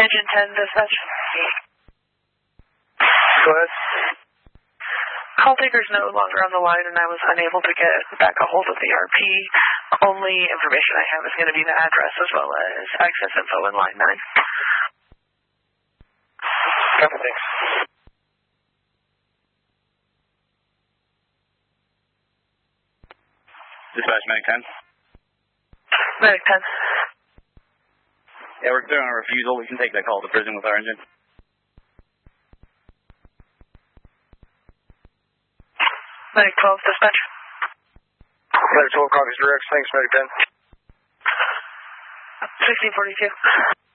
Engine 10, dispatch. Go ahead. Call taker's no longer on the line, and I was unable to get back a hold of the RP. Only information I have is going to be the address as well as access info in line 9. Copy, thanks. Dispatch, Medic 10. Medic 10. Yeah, we're clear on a refusal. We can take that call to prison with our engine. Medic 12, dispatch. Medic 12 copies direct. Thanks, Medic 10. 1642.